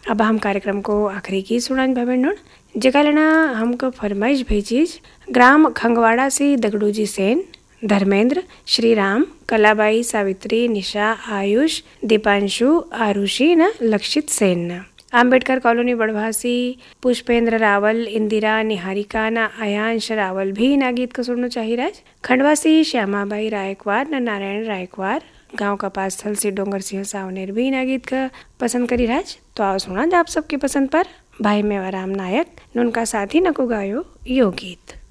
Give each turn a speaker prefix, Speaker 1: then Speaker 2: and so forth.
Speaker 1: अब हम कार्यक्रम को आखिरी गीत सुनान भावेंडों जेका लेना हमको फरमाइश भेजीज ग्राम खंगवाड़ा से दगड़ूजी सेन, धर्मेंद्र, श्रीराम, कलाबाई, सावित्री, निशा, आयुष, दीपांशु, आरुषि न लक्षित सेन न आम्बेडकर कॉलोनी बड़भासी पुष्पेंद्र रावल, इंदिरा, निहारिका न आयांश रावल भी ना गीत को सुनना चाहिए राज। खंडवासी श्यामाबाई रायकवार न नारायण रायकवार, गांव का पास्थल से डोंगर सिंह सावनेर भी ना गीत का पसंद करी राज। तो आओ सुना आप सबकी पसंद पर भाई मेवाराम नायक न उनका साथी नको गायो यो गीत।